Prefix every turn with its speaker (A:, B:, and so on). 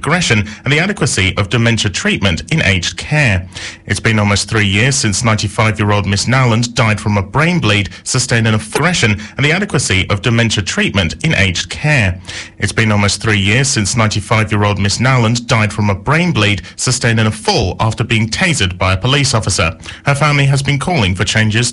A: progression and the adequacy of dementia treatment in aged care. It's been almost 3 years since 95-year-old Miss Nowland died from a brain bleed sustained in a progression and the adequacy of dementia treatment in aged care. It's been almost 3 years since 95-year-old Miss Nowland died from a brain bleed sustained in a fall after being tasered by a police officer. Her family has been calling for changes